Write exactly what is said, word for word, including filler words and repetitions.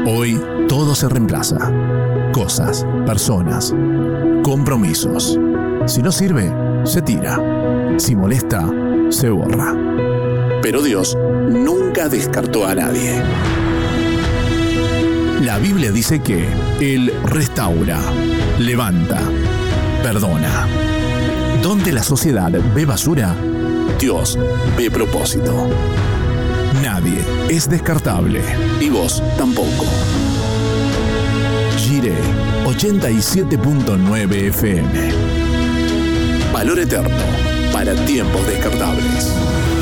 Hoy todo se reemplaza. Cosas, personas, compromisos. Si no sirve, se tira. Si molesta, se borra. Pero Dios nunca descartó a nadie. La Biblia dice que Él restaura, levanta, perdona. Donde la sociedad ve basura, Dios ve propósito. Nadie es descartable, y vos tampoco. Jiré ochenta y siete punto nueve F M. Valor eterno para tiempos descartables.